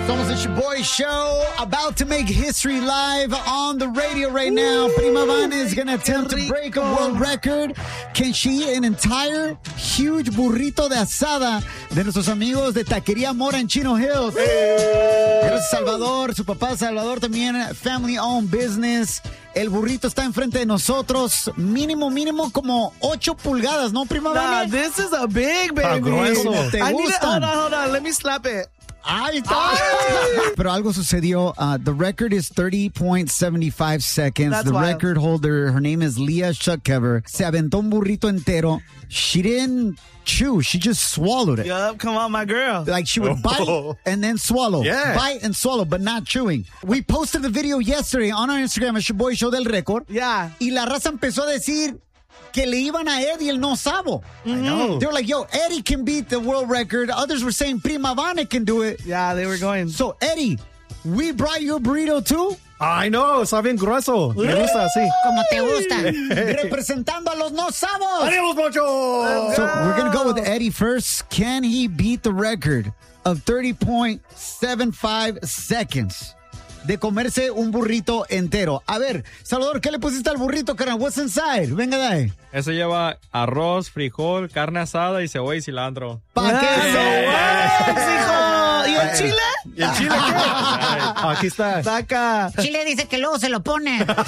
Somos el Shoboy Show, about to make history live on the radio right now. Prima Vane is going to attempt to break a world record. Can she eat an entire huge burrito de asada de nuestros amigos de Taquería Mora en Chino Hills? Gracias, Salvador. Su papá Salvador también, family owned business. El burrito está enfrente de nosotros. Mínimo como 8 pulgadas, ¿no, Prima Vane? Nah, this is a big baby. Grueso. ¿Te gustan? Hold on. Let me slap it. ¡Ahí está! Pero algo sucedió. The record is 30.75 seconds. That's the wild. record holder, her name is Leah Shuckkever. Se aventó un burrito entero. She didn't chew. She just swallowed it. Yup, come on, my girl. Like she would bite and then swallow. Yeah. Bite and swallow, but not chewing. We posted the video yesterday on our Instagram, el Boy Show del Récord. Yeah. Y la raza empezó a decir que le iban a Eddie el no sabo. I know. They were like, yo, Eddie can beat the world record. Others were saying Prima Vane can do it. Yeah, they were going. So, Eddie, we brought you a burrito too. I know, está bien grueso. Me gusta así. Como te gusta. Representando a los no sabos. ¡Adiós, Mocho! So, we're going to go with Eddie first. Can he beat the record of 30.75 seconds de comerse un burrito entero? A ver, Salvador, ¿qué le pusiste al burrito, carnal? What's inside? Venga de ahí. Eso lleva arroz, frijol, carne asada y cebolla y cilantro. ¿Para qué? hijo! ¿Y el chile? ¿Y el chile qué? Aquí está. Saca. Chile dice que luego se lo pone. Heck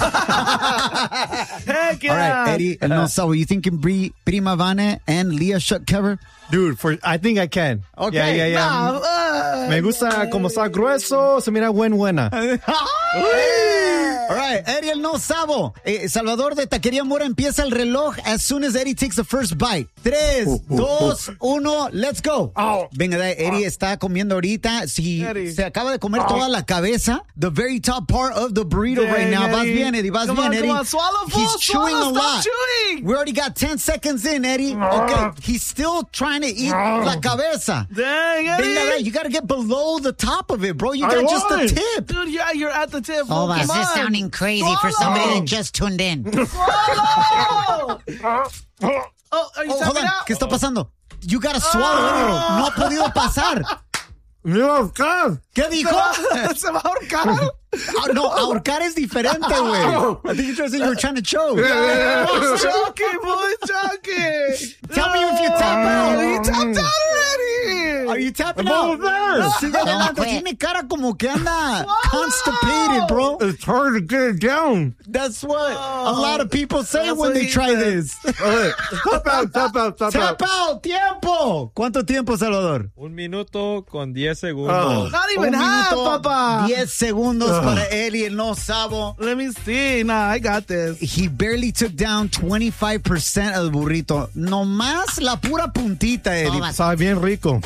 All right, yeah. Eddie, el no sabo, you think you can beat Prima Vane and Leah Shuckkever? Dude, I think I can. Okay. Yeah. Nah, Me gusta como está grueso, se mira buena. All right, Eddie, el no sabo. Salvador de Taquería Mora empieza el reloj as soon as Eddie takes the first bite. 3, 2, 1, let's go. Venga, Eddie está comiendo ahorita. Si Eddie. se acaba de comer toda la cabeza, the very top part of the burrito right now. Vas Eddie. bien, Eddie, vas Come bien, on, Eddie. come on, swallow full, He's chewing swallow, a stop lot. chewing. We already got 10 seconds in, Eddie. Okay, he's still trying to eat la cabeza. Dang, Eddie. Venga, you got to get below the top of it, bro. You I got just the won. tip. Dude, yeah, you're at the tip. Hold on. Come This on. is sounding crazy for somebody that just tuned in. Swallow! Oh, are you Hold tapping on, out? ¿qué está pasando? You gotta swallow, Eddie. No ha podido pasar. Mira, ¿qué? ¿Qué dijo? ¿Se va a ahorcar? No, ahorcar es diferente, güey. I think you were trying to choke. Boy's choking, boy's choking. Tell me if you tap out. He tapped out already. Are you tapping I'm out? over there. Sigue adelante. quit. Tiene cara como que anda constipated, bro. It's hard to get it down. That's what a lot of people say That's when what they he try said. this. Tap out. Tap out, tiempo. ¿Cuánto tiempo, Salvador? 1 minuto con 10 segundos. Not even half, Papa. 10 segundos para Eddie, el no sabo. Let me see. Nah, I got this. He barely took down 25% of the burrito. Nomás la pura puntita, Eddie. Sabe bien rico.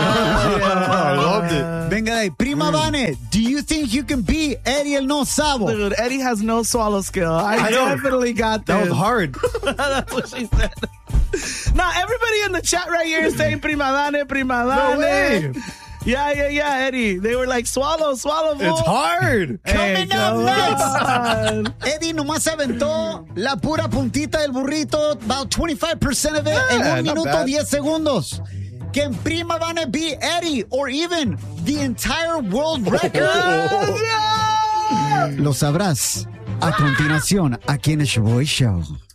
I loved it. Venga de ahí. Prima Vane, do you think you can beat Eddie el no sabo? Dude, Eddie has no swallow skill. I know. definitely got this. That was hard. That's what she said. Now, everybody in the chat right here is saying Prima Vane, Prima No Vane. way. Yeah, Eddie. They were like, swallow, fool. It's hard. Coming up come next. on. Eddie nomás aventó la pura puntita del burrito, about 25% of it, en Yeah, un not minuto bad. 10 segundos. Can Prima Vane beat Eddie or even the entire world record? Lo sabrás a continuación aquí en el Shoboy Show.